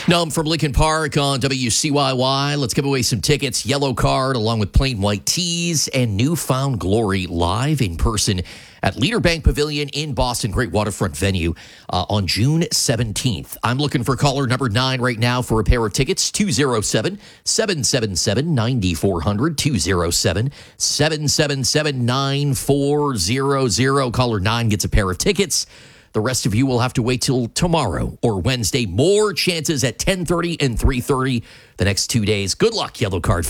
Numb from Lincoln Park on WCYY. Let's give away some tickets. Yellow Card along with Plain White Tees and Newfound Glory live in person at Leader Bank Pavilion in Boston. Great waterfront venue on June 17th. I'm looking for caller number 9 right now for a pair of tickets. 207-777-9400. 207-777-9400. Caller 9 gets a pair of tickets. The rest of you will have to wait till tomorrow or Wednesday. More chances at 10:30 and 3:30 the next 2 days. Good luck, Yellow Card